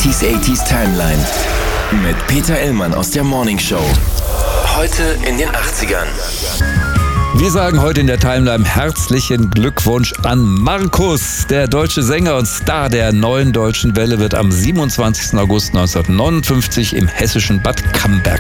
80s Timeline mit Peter Illmann aus der Morning Show. Heute in den 80ern. Wir sagen heute in der Timeline herzlichen Glückwunsch an Markus. Der deutsche Sänger und Star der neuen deutschen Welle wird am 27. August 1959 im hessischen Bad Camberg